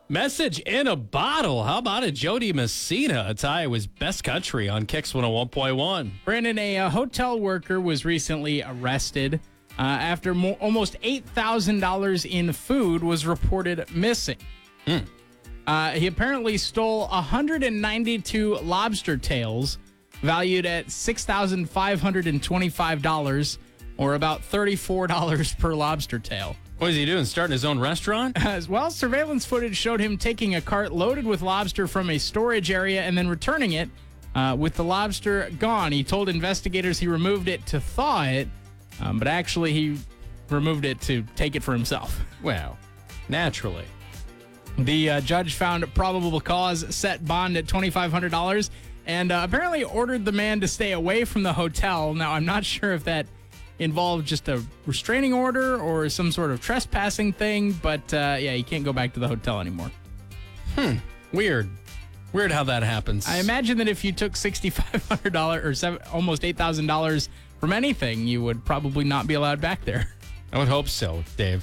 Message in a bottle. How about it? Jody Messina. It's Iowa's best country on Kicks 101.1. Brandon, a hotel worker was recently arrested after almost $8,000 in food was reported missing. He apparently stole 192 lobster tails valued at $6,525, or about $34 per lobster tail. What is he doing? Starting his own restaurant? As well, surveillance footage showed him taking a cart loaded with lobster from a storage area and then returning it with the lobster gone. He told investigators he removed it to thaw it, but actually he removed it to take it for himself. Well, naturally. The judge found probable cause, set bond at $2,500, and apparently ordered the man to stay away from the hotel. Now, I'm not sure if that involved just a restraining order or some sort of trespassing thing, but yeah, you can't go back to the hotel anymore. Weird how that happens. I imagine that if you took $6,500 or almost $8,000 from anything, you would probably not be allowed back there. I would hope so, Dave.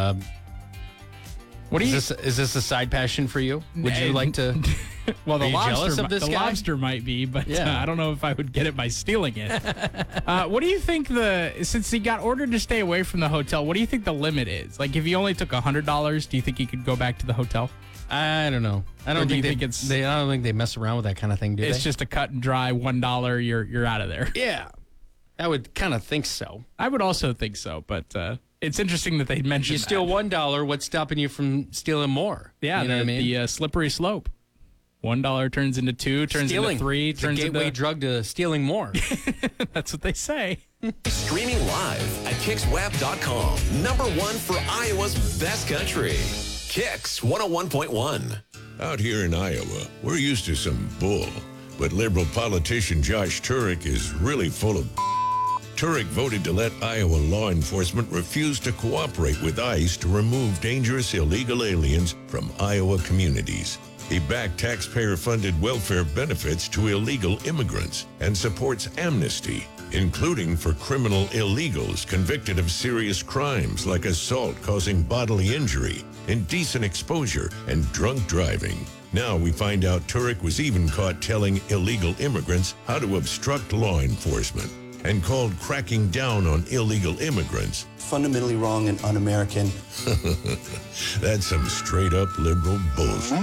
Is this a side passion for you? Would you like to? Well, Are you jealous of this guy? lobster might be, but I don't know if I would get it by stealing it. What do you think since he got ordered to stay away from the hotel, what do you think the limit is? Like, if he only took $100, do you think he could go back to the hotel? I don't know. I don't think they mess around with that kind of thing, do they? It's just a cut and dry $1. You're out of there. Yeah, I would kind of think so. I would also think so, but it's interesting that they mentioned you steal $1. What's stopping you from stealing more? Yeah, you know what I mean? The slippery slope. $1 turns into $2, turns into $3, turns into gateway drug to stealing more. That's what they say. Streaming live at KixWAP.com. #1 for Iowa's best country. Kicks 101.1. Out here in Iowa, we're used to some bull, but liberal politician Josh Turek is really full of Turek voted to let Iowa law enforcement refuse to cooperate with ICE to remove dangerous illegal aliens from Iowa communities. He backed taxpayer-funded welfare benefits to illegal immigrants and supports amnesty, including for criminal illegals convicted of serious crimes like assault causing bodily injury, indecent exposure, and drunk driving. Now we find out Turek was even caught telling illegal immigrants how to obstruct law enforcement and called cracking down on illegal immigrants fundamentally wrong and un-American. That's some straight-up liberal bullshit.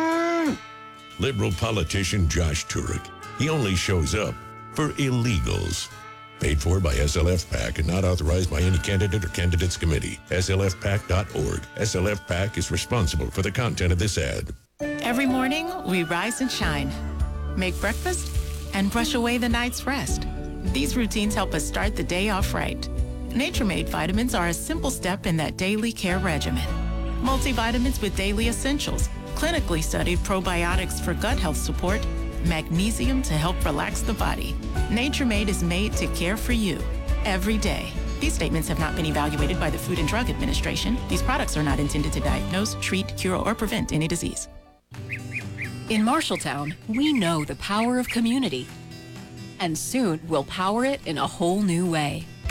Liberal politician Josh Turek. He only shows up for illegals. Paid for by SLF PAC and not authorized by any candidate or candidates committee. SLFPAC.org. SLF PAC is responsible for the content of this ad. Every morning, we rise and shine, make breakfast, and brush away the night's rest. These routines help us start the day off right. Nature Made vitamins are a simple step in that daily care regimen. Multivitamins with daily essentials, clinically studied probiotics for gut health support, magnesium to help relax the body. Nature Made is made to care for you every day. These statements have not been evaluated by the Food and Drug Administration. These products are not intended to diagnose, treat, cure, or prevent any disease. In Marshalltown, we know the power of community. And soon, we'll power it in a whole new way.